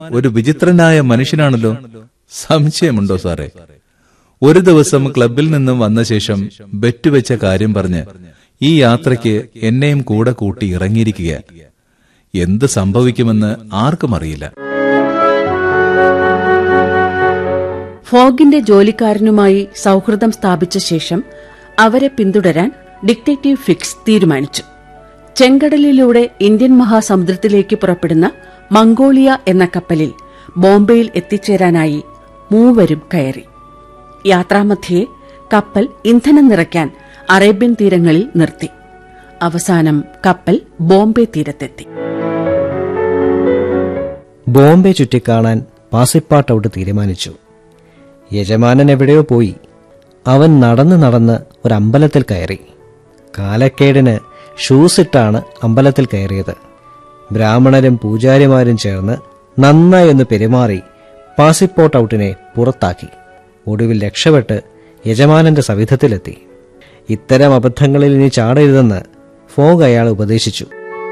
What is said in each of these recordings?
ഒരു വിചിത്രനായ മനുഷ്യനാണല്ലോ. സംശയമുണ്ടോ സാറേ? ഒരു ദിവസം ക്ലബിൽ നിന്നും വന്ന ശേഷം ബെറ്റുവെച്ച കാര്യം പറഞ്ഞ് ഈ യാത്രയ്ക്ക് എന്നെയും കൂടെ കൂട്ടി ഇറങ്ങിയിരിക്കുക. എന്ത് സംഭവിക്കുമെന്ന് ആർക്കും അറിയില്ല. ഫോഗിന്റെ ജോലിക്കാരനുമായി സൌഹൃദം സ്ഥാപിച്ച ശേഷം അവരെ പിന്തുടരാൻ ഡിറ്റക്റ്റീവ് ഫിക്സ് തീരുമാനിച്ചു. ചെങ്കടലിലൂടെ ഇന്ത്യൻ മഹാസമുദ്രത്തിലേക്ക് പുറപ്പെടുന്ന മംഗോളിയ എന്ന കപ്പലിൽ ബോംബെയിൽ എത്തിച്ചേരാനായി മൂവരും കയറി. യാത്രാമധ്യേ കപ്പൽ ഇന്ധനം നിറയ്ക്കാൻ അറേബ്യൻ തീരങ്ങളിൽ നിർത്തി. അവസാനം കപ്പൽ ബോംബെ തീരത്തെത്തി. ബോംബെ ചുറ്റിക്കാണാൻ പാസിപ്പാട്ടൌട്ട് തീരുമാനിച്ചു. യജമാനൻ എവിടെയോ പോയി. അവൻ നടന്ന് ഒരമ്പലത്തിൽ കയറി. കാലക്കേടിന് ഷൂസിട്ടാണ് അമ്പലത്തിൽ കയറിയത്. ബ്രാഹ്മണരും പൂജാരിമാരും ചേർന്ന് നന്നായൊന്ന് പെരുമാറി പാസിപ്പോട്ടൌട്ടിനെ പുറത്താക്കി. ഒടുവിൽ രക്ഷപ്പെട്ട് യജമാനന്റെ സവിധത്തിലെത്തി. ഇത്തരം അബദ്ധങ്ങളിൽ ഇനി ചാടരുതെന്ന് ഫോഗ് അയാളെ ഉപദേശിച്ചു.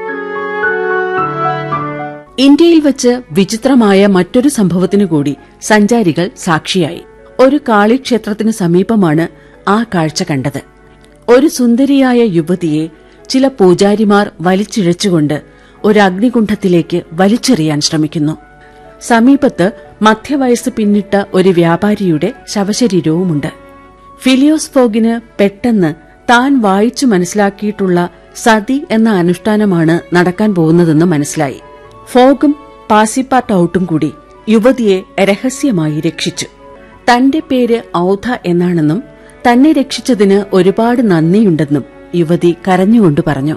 ഇന്ത്യയിൽ വച്ച് വിചിത്രമായ മറ്റൊരു സംഭവത്തിനു കൂടി സഞ്ചാരികൾ സാക്ഷിയായി. ഒരു കാളിക്ഷേത്രത്തിനു സമീപമാണ് ആ കാഴ്ച കണ്ടത്. ഒരു സുന്ദരിയായ യുവതിയെ ചില പൂജാരിമാർ വലിച്ചിഴച്ചുകൊണ്ട് ഒരു അഗ്നികുണ്ഡത്തിലേക്ക് വലിച്ചെറിയാൻ ശ്രമിക്കുന്നു. സമീപത്ത് മധ്യവയസ്സ് പിന്നിട്ട ഒരു വ്യാപാരിയുടെ ശവശരീരവുമുണ്ട്. ഫിലിയോസ് ഫോഗിന് പെട്ടെന്ന് താൻ വായിച്ചു മനസ്സിലാക്കിയിട്ടുള്ള സതി എന്ന അനുഷ്ഠാനമാണ് നടക്കാൻ പോകുന്നതെന്ന് മനസ്സിലായി. ഫോഗും പാസിപ്പാട്ടൌട്ടും കൂടി യുവതിയെ രഹസ്യമായി രക്ഷിച്ചു. തന്റെ പേര് ഔധ എന്നാണെന്നും തന്നെ രക്ഷിച്ചതിന് ഒരുപാട് നന്ദിയുണ്ടെന്നും യുവതി കരഞ്ഞുകൊണ്ട് പറഞ്ഞു.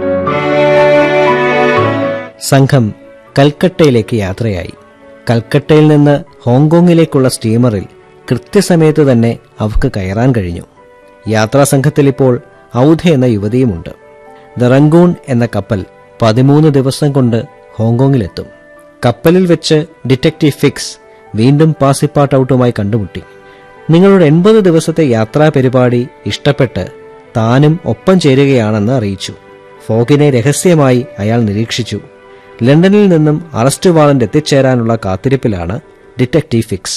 സംഘം കൽക്കട്ടയിലേക്ക് യാത്രയായി. കൽക്കട്ടയിൽ നിന്ന് ഹോങ്കോങ്ങിലേക്കുള്ള സ്റ്റീമറിൽ കൃത്യസമയത്ത് തന്നെ അവർക്ക് കയറാൻ കഴിഞ്ഞു. യാത്രാസംഘത്തിൽ ഇപ്പോൾ ഔധ എന്ന യുവതിയുമുണ്ട്. ദ റംഗൂൺ എന്ന കപ്പൽ 13 ദിവസം കൊണ്ട് ഹോങ്കോങ്ങിലെത്തും. കപ്പലിൽ വെച്ച് ഡിറ്റക്റ്റീവ് ഫിക്സ് വീണ്ടും പാസിപ്പാട്ടൌട്ടുമായി കണ്ടുമുട്ടി. നിങ്ങളുടെ 80 ദിവസത്തെ യാത്രാ പരിപാടി ഇഷ്ടപ്പെട്ട് താനും ഒപ്പം ചേരുകയാണെന്ന് അറിയിച്ചു. ഫോഗിനെ രഹസ്യമായി അയാൾ നിരീക്ഷിച്ചു. ലണ്ടനിൽ നിന്നും അറസ്റ്റ് വാറന്റ് എത്തിച്ചേരാനുള്ള കാത്തിരിപ്പിലാണ് ഡിറ്റക്റ്റീവ് ഫിക്സ്.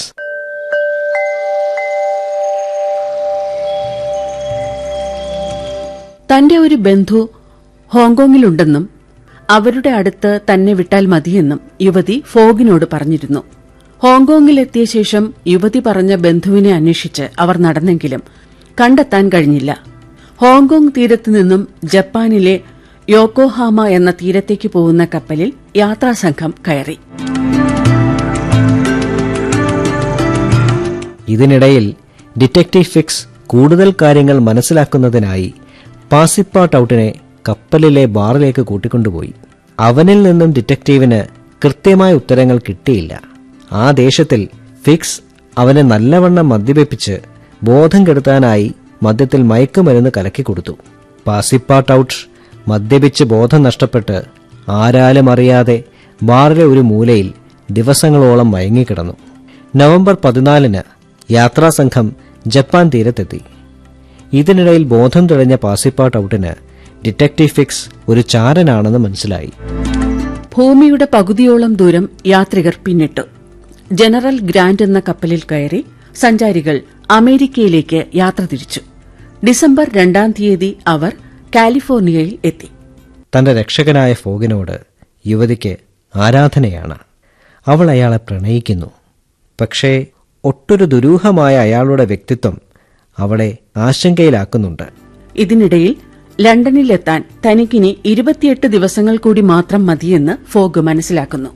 തന്റെ ഒരു ബന്ധു ഹോങ്കോങ്ങിലുണ്ടെന്നും അവരുടെ അടുത്ത് തന്നെ വിട്ടാൽ മതിയെന്നും യുവതി ഫോഗിനോട് പറഞ്ഞിരുന്നു. ഹോങ്കോങ്ങിലെത്തിയ ശേഷം യുവതി പറഞ്ഞ ബന്ധുവിനെ അന്വേഷിച്ച് അവർ നടന്നെങ്കിലും കണ്ടെത്താൻ കഴിഞ്ഞില്ല. ഹോങ്കോങ് തീരത്തു നിന്നും ജപ്പാനിലെ യോക്കോഹാമ എന്ന തീരത്തേക്ക് പോകുന്ന കപ്പലിൽ യാത്രാസംഘം കയറി. ഇതിനിടയിൽ ഡിറ്റക്റ്റീവ് ഫിക്സ് കൂടുതൽ കാര്യങ്ങൾ മനസ്സിലാക്കുന്നതിനായി പാസിപ്പാട്ടൌട്ടിനെ കപ്പലിലെ ബാറിലേക്ക് കൂട്ടിക്കൊണ്ടുപോയി. അവനിൽ നിന്നും ഡിറ്റക്റ്റീവിന് കൃത്യമായ ഉത്തരങ്ങൾ കിട്ടിയില്ല. ആ ദേഷ്യത്തിൽ ഫിക്സ് അവനെ നല്ലവണ്ണം മദ്യപിപ്പിച്ച് ബോധം കെടുത്താനായി മദ്യത്തിൽ മയക്കുമരുന്ന് കലക്കിക്കൊടുത്തു. പാസിപ്പാട്ടൌട്ട് മദ്യപിച്ച് ബോധം നഷ്ടപ്പെട്ട് ആരാലും അറിയാതെ ബാറിലെ ഒരു മൂലയിൽ ദിവസങ്ങളോളം മയങ്ങിക്കിടന്നു. November 14 യാത്രാസംഘം Japan തീരത്തെത്തി. ഇതിനിടയിൽ ബോധം തെളിഞ്ഞ പാസിപ്പാട്ടൌട്ടിന് ഡിറ്റക്റ്റീവ് ഫിക്സ് ഒരു ചാരനാണെന്ന് മനസ്സിലായി. ഭൂമിയുടെ പകുതിയോളം ദൂരം യാത്രികർ പിന്നിട്ടു. ജനറൽ ഗ്രാന്റ് എന്ന കപ്പലിൽ കയറി സഞ്ചാരികൾ അമേരിക്കയിലേക്ക് യാത്ര തിരിച്ചു. ഡിസംബർ 2 അവർ കാലിഫോർണിയയിൽ എത്തി. തന്റെ രക്ഷകനായ ഫോഗിനോട് യുവതിക്ക് ആരാധനയാണ്. അവൾ അയാളെ പ്രണയിക്കുന്നു. പക്ഷേ ഒട്ടൊരു ദുരൂഹമായ അയാളുടെ വ്യക്തിത്വം അവളെ ആശങ്കയിലാക്കുന്നുണ്ട്. ഇതിനിടയിൽ ലണ്ടനിലെത്താൻ തനിക്കിനി 28 ദിവസങ്ങൾ കൂടി മാത്രം മതിയെന്ന് ഫോഗ് മനസ്സിലാക്കുന്നു.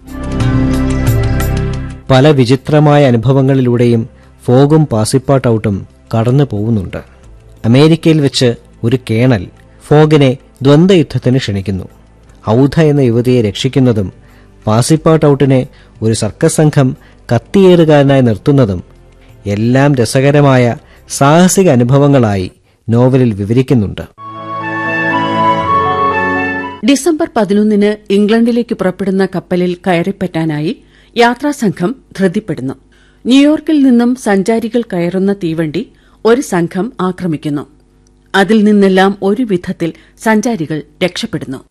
പല വിചിത്രമായ അനുഭവങ്ങളിലൂടെയും ഫോഗും പാസിപ്പാട്ടൌട്ടും കടന്നു പോകുന്നുണ്ട്. അമേരിക്കയിൽ വെച്ച് ഒരു കേണൽ ഫോഗിനെ ദ്വന്ദ്വയുദ്ധത്തിന് ക്ഷണിക്കുന്നു. ഔധ എന്ന യുവതിയെ രക്ഷിക്കുന്നതും പാസിപ്പാട്ടൌട്ടിനെ ഒരു സർക്കസ് സംഘം കത്തിയേറുകാരനായി നിർത്തുന്നതും എല്ലാം രസകരമായ സാഹസിക അനുഭവങ്ങളായി നോവലിൽ വിവരിക്കുന്നുണ്ട്. ഡിസംബർ 11 ഇംഗ്ലണ്ടിലേക്ക് പുറപ്പെടുന്ന കപ്പലിൽ കയറിപ്പറ്റാനായി യാത്രാസംഘം ധൃതിപ്പെടുന്നു. ന്യൂയോർക്കിൽ നിന്നും സഞ്ചാരികൾ കയറുന്ന തീവണ്ടി ഒരു സംഘം ആക്രമിക്കുന്നു. അതിൽ നിന്നെല്ലാം ഒരു വിധത്തിൽ സഞ്ചാരികൾ രക്ഷപ്പെടുന്നു.